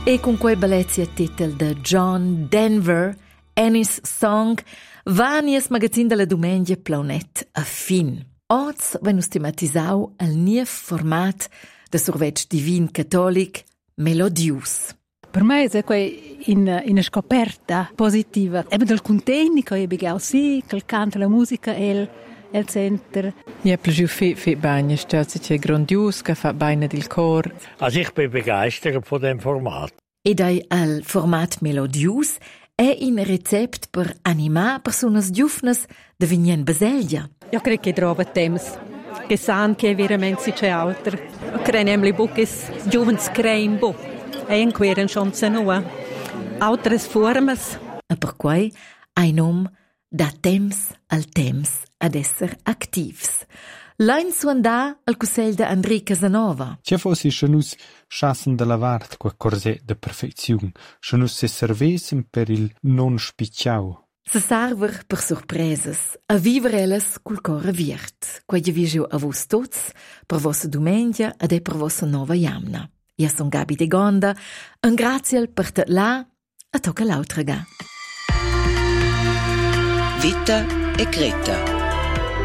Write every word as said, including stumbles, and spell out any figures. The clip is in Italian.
E con quei bellezia titel de John Denver, Annie's Song, va nies magazin della domenica plaunet a fin. Oz venus tematisau al niev format de survetg divin cattolic melodius. Per me è quei in una scoperta positiva. E del contegni che io begau sì, che canta la musica e il, il center. Ja, più fe fe bagna, stellt sich grandios, che fa beine del cor. Also ich bin begeistert von dem Format. E dai al format melodius è in recept per animare personas giufnas de vignen beselgia. Io credo che trova temps che san che veramente si c'è altro. Crenem le buches giovens creim bo. E in queren schon se noa. Altres formas. E per quei ai nom da temps al temps ad esser activs. L'hain suandà al cussegl de André Casanova. C'è fossi che nus chassen de la vart qua corset de perfeziun, che nus se servesem per il non spicciau. Se server per surpresas, a vivere elas col cor viert. Quai divigiu a vos tots, per vossa domenica ed e per vossa nova jamna. Io son Gabi de Gonda, un graziel per te là, a tocca l'autra ga. Vita e Greta.